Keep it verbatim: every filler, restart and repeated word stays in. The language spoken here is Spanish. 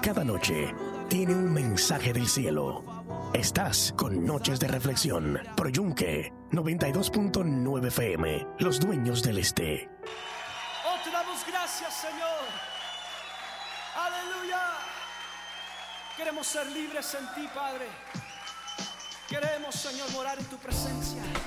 cada noche tiene un mensaje del cielo. Estás con Noches de Reflexión por Yunque noventa y dos punto nueve F M, los dueños del este. Oh, te damos gracias, Señor. Aleluya. Queremos ser libres en ti, Padre. Queremos, Señor, morar en tu presencia.